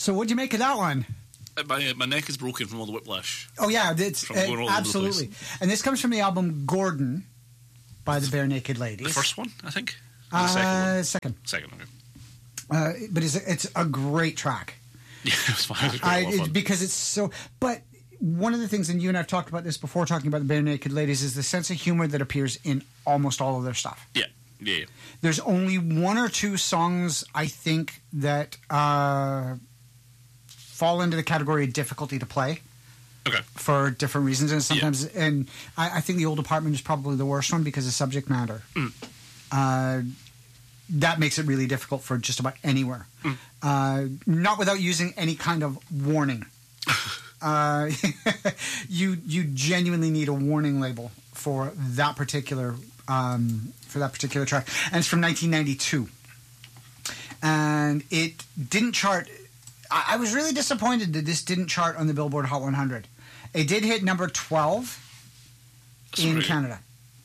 So what'd you make of that one? My neck is broken from all the whiplash. Oh yeah, it's absolutely. And this comes from the album Gordon by the Bare Naked Ladies. The first one, I think. The second one. Second, okay. But it's a great track. Yeah, it was fun. It was fun. Because it's so. But one of the things, and you and I've talked about this before, talking about the Bare Naked Ladies, is the sense of humor that appears in almost all of their stuff. Yeah. There's only one or two songs, I think, that fall into the category of difficulty to play. Okay. For different reasons, and sometimes, and I think The Old Apartment is probably the worst one because of subject matter. That makes it really difficult for just about anywhere. Not without using any kind of warning. You genuinely need a warning label for that particular track, and it's from 1992, and it didn't chart. I was really disappointed that this didn't chart on the Billboard Hot 100. It did hit number 12 in Canada,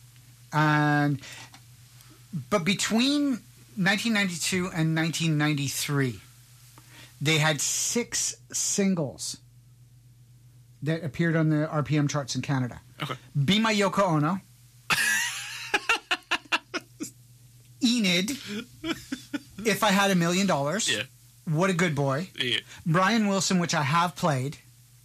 but between 1992 and 1993, they had 6 singles that appeared on the RPM charts in Canada. Okay. Be My Yoko Ono, Enid, If I Had $1 Million, What a Good Boy, Brian Wilson, which I have played,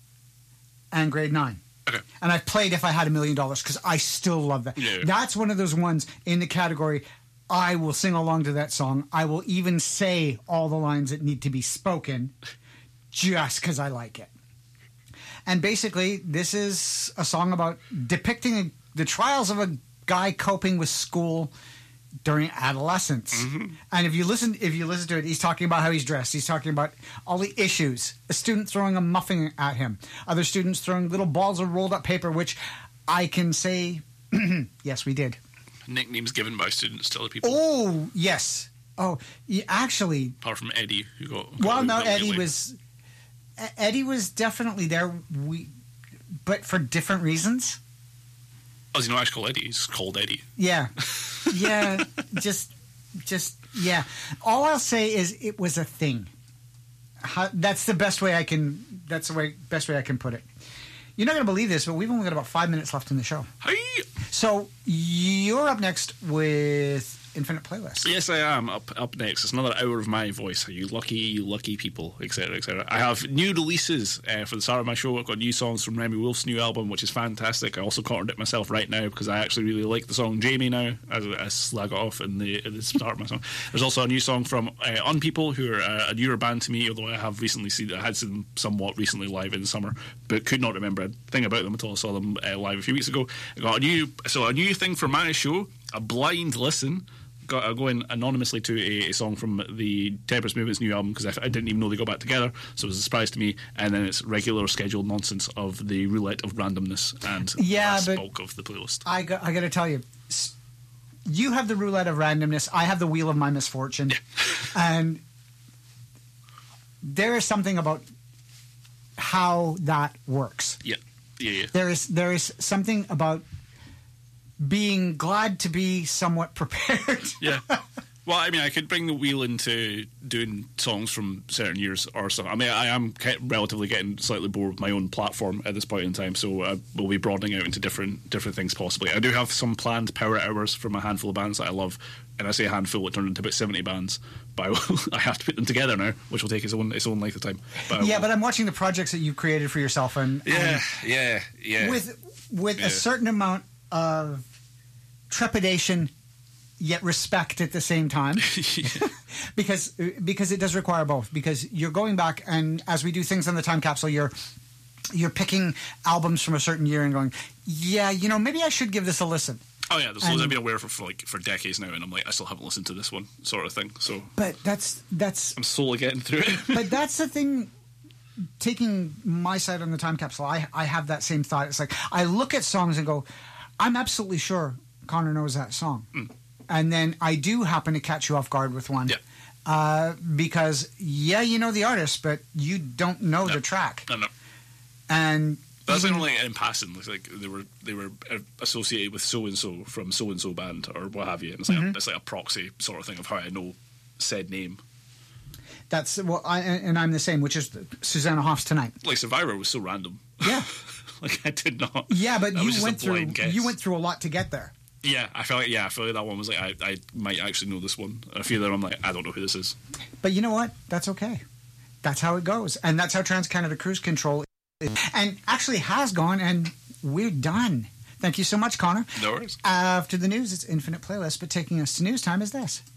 and Grade 9. Okay. And I've played If I Had $1 Million because I still love that. Yeah. That's one of those ones in the category, I will sing along to that song. I will even say all the lines that need to be spoken just because I like it. And basically, this is a song about depicting the trials of a guy coping with school during adolescence. And if you listen to it, he's talking about how he's dressed. He's talking about all the issues. A student throwing a muffin at him. Other students throwing little balls of rolled up paper, which I can say, yes, we did. Nicknames given by students to other people. Oh, yes. Oh, actually. Apart from Eddie, who got well, no, immediately. Eddie was definitely there, but for different reasons. Oh, is he not actually called Eddie? He's called Eddie. Yeah. Yeah. just, yeah. All I'll say is it was a thing. That's the best way I can put it. You're not going to believe this, but we've only got about 5 minutes left in the show. Hi. So you're up next with Infinite Playlist. Yes, I am. Up next. It's another hour of my voice. You lucky people, etc., etc. I have new releases for the start of my show. I've got new songs from Remy Wolf's new album, which is fantastic. I also contradict myself right now because I actually really like the song Jamie now, as I slag it off in the start of my song. There's also a new song from Unpeople, who are a newer band to me, although I had seen them somewhat recently live in the summer, but could not remember a thing about them until I saw them live a few weeks ago. I got a new thing for my show, a blind listen. Going anonymously to a song from the Tempest Movement's new album because I didn't even know they got back together, so it was a surprise to me. And then it's regular scheduled nonsense of the roulette of randomness and the bulk of the playlist. I got to tell you, you have the roulette of randomness. I have the wheel of my misfortune, and there is something about how that works. Yeah. There is something about being glad to be somewhat prepared. Yeah. Well, I mean, I could bring the wheel into doing songs from certain years or so. I mean, I am relatively getting slightly bored with my own platform at this point in time, so we'll be broadening out into different things possibly. I do have some planned power hours from a handful of bands that I love, and I say a handful, it turned into about 70 bands, but I have to put them together now, which will take its own length of time. But I'm watching the projects that you've created for yourself, and with a certain amount of trepidation yet respect at the same time. because it does require both, because you're going back, and as we do things on the time capsule, you're picking albums from a certain year and going, maybe I should give this a listen. Oh yeah, there's loads I've been aware for decades now, and I'm like, I still haven't listened to this one, sort of thing. So but that's I'm slowly getting through it. But that's the thing, taking my side on the time capsule, I have that same thought. It's like I look at songs and go, I'm absolutely sure Connor knows that song. And then I do happen to catch you off guard with one. Yeah. Because, you know the artist, but you don't know the track. No. And that's only in passing. Like they were associated with so-and-so from so-and-so band or what have you. And it's like, it's like a proxy sort of thing of how I know said name. That's well, and I'm the same, which is Susanna Hoffs Tonight. Like Survivor was so random. Yeah. Like I did not. Yeah, but that was you just a blind guess. went through a lot to get there. Yeah, I feel like that one was like I might actually know this one. A few of them I'm like I don't know who this is. But you know what? That's okay. That's how it goes, and that's how Trans-Canada Cruise Control is. And actually has gone, and we're done. Thank you so much, Connor. No worries. After the news, it's Infinite Playlist, but taking us to news time is this.